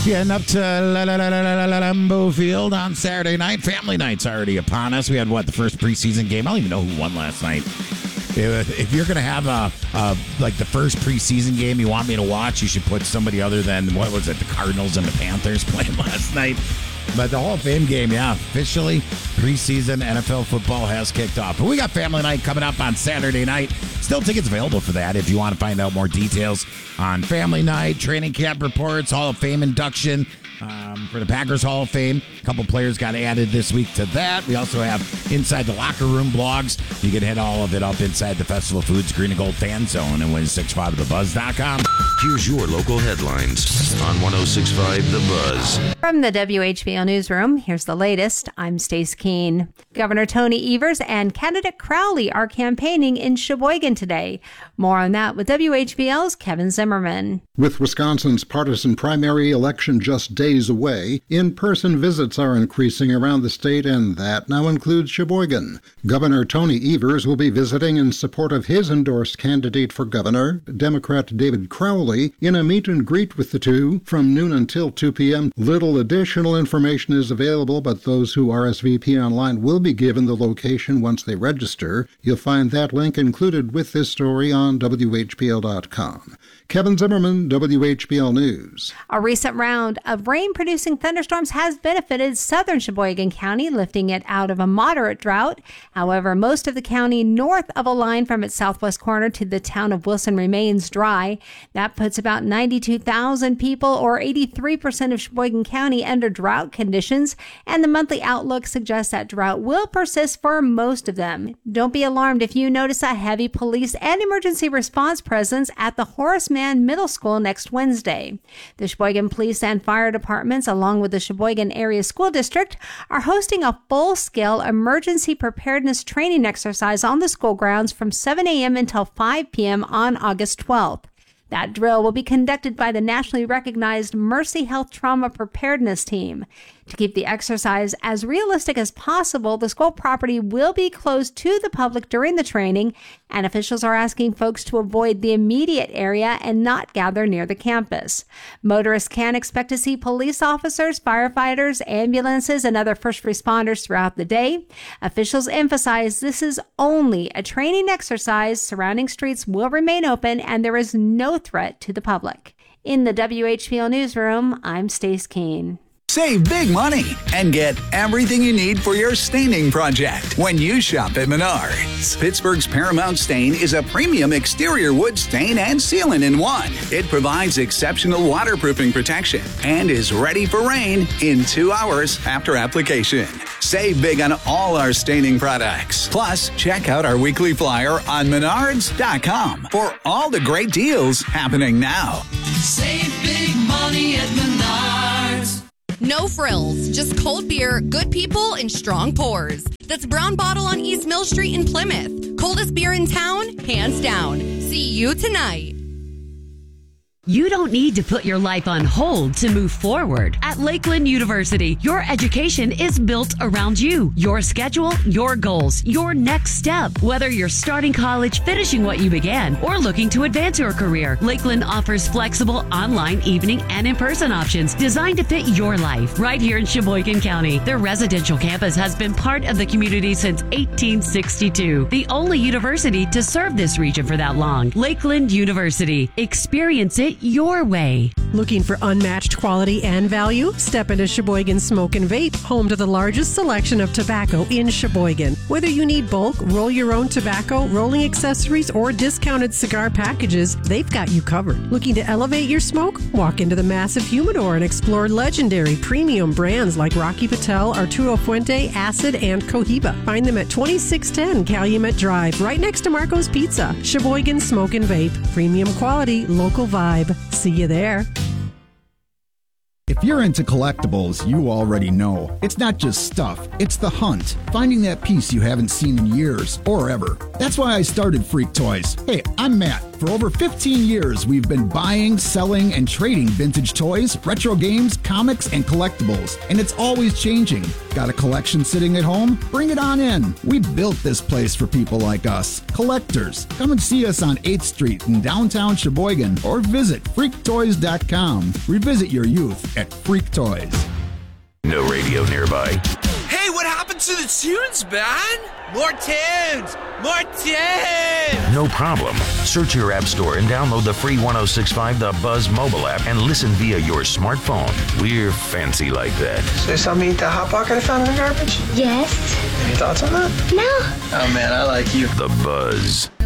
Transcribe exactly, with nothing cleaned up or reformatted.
Getting up to La La La La La La Lambeau Field on Saturday night. Family night's already upon us. We had, what, the first preseason game? I don't even know who won last night. If, if you're going to have a, a, like, the first preseason game you want me to watch, you should put somebody other than, what was it, the Cardinals and the Panthers playing last night. But the Hall of Fame game, yeah, officially preseason N F L football has kicked off. But we got Family Night coming up on Saturday night. Still tickets available for that if you want to find out more details on Family Night, training camp reports, Hall of Fame induction um, for the Packers Hall of Fame. A couple players got added this week to that. We also have Inside the Locker Room blogs. You can hit all of it up inside the Festival Foods Green and Gold Fan Zone and win six five the buzz dot com. Here's your local headlines on one oh six point five The Buzz. From the W H B L Newsroom, here's the latest. I'm Stace Keene. Governor Tony Evers and candidate Crowley are campaigning in Sheboygan today. More on that with W H B L's Kevin Zimmerman. With Wisconsin's partisan primary election just days away, in-person visits are increasing around the state, and that now includes Sheboygan. Governor Tony Evers will be visiting in support of his endorsed candidate for governor, Democrat David Crowley, in a meet and greet with the two from noon until two p.m. Little additional information is available, but those who R S V P online will be given the location once they register. You'll find that link included with this story on W H B L dot com. Kevin Zimmerman, W H B L News. A recent round of rain-producing thunderstorms has benefited southern Sheboygan County, lifting it out of a moderate drought. However, most of the county north of a line from its southwest corner to the town of Wilson remains dry. That puts about ninety-two thousand people, or eighty-three percent of Sheboygan County, under drought conditions, and the monthly outlook suggests that drought will persist for most of them. Don't be alarmed if you notice a heavy police and emergency response presence at the Horace Mann Middle School next Wednesday. The Sheboygan Police and Fire Departments, along with the Sheboygan Area School District, are hosting a full-scale emergency preparedness training exercise on the school grounds from seven a.m. until five p.m. on August twelfth. That drill will be conducted by the nationally recognized Mercy Health Trauma Preparedness Team. To keep the exercise as realistic as possible, the school property will be closed to the public during the training, and officials are asking folks to avoid the immediate area and not gather near the campus. Motorists can expect to see police officers, firefighters, ambulances, and other first responders throughout the day. Officials emphasize this is only a training exercise. Surrounding streets will remain open, and there is no threat to the public. In the W H B L Newsroom, I'm Stace Keene. Save big money and get everything you need for your staining project when you shop at Menards. Pittsburgh's Paramount Stain is a premium exterior wood stain and sealant in one. It provides exceptional waterproofing protection and is ready for rain in two hours after application. Save big on all our staining products. Plus, check out our weekly flyer on menards dot com for all the great deals happening now. Save big money at Menards. No frills, just cold beer, good people, and strong pours. That's Brown Bottle on East Mill Street in Plymouth. Coldest beer in town, hands down. See you tonight. You don't need to put your life on hold to move forward. At Lakeland University, your education is built around you, your schedule, your goals, your next step. Whether you're starting college, finishing what you began, or looking to advance your career, Lakeland offers flexible online, evening, and in-person options designed to fit your life. Right here in Sheboygan County, their residential campus has been part of the community since eighteen sixty-two. The only university to serve this region for that long. Lakeland University. Experience it your way. Looking for unmatched quality and value? Step into Sheboygan Smoke and Vape, home to the largest selection of tobacco in Sheboygan. Whether you need bulk, roll your own tobacco, rolling accessories, or discounted cigar packages, they've got you covered. Looking to elevate your smoke? Walk into the massive humidor and explore legendary premium brands like Rocky Patel, Arturo Fuente, Acid, and Cohiba. Find them at twenty-six ten Calumet Drive, right next to Marco's Pizza. Sheboygan Smoke and Vape. Premium quality, local vibe. See you there. If you're into collectibles, you already know. It's not just stuff, it's the hunt. Finding that piece you haven't seen in years or ever. That's why I started Freak Toys. Hey, I'm Matt For over fifteen years, we've been buying, selling, and trading vintage toys, retro games, comics, and collectibles. And it's always changing. Got a collection sitting at home? Bring it on in. We built this place for people like us, collectors. Come and see us on eighth Street in downtown Sheboygan or visit freak toys dot com. Revisit your youth at Freak Toys. No radio nearby. Hey, what happened to the tunes, man? More tunes! More tunes! No problem. Search your app store and download the free one oh six point five The Buzz mobile app and listen via your smartphone. We're fancy like that. So you saw me eat that Hot Pocket I found in the garbage? Yes. Any thoughts on that? No. Oh, man, I like you. The Buzz.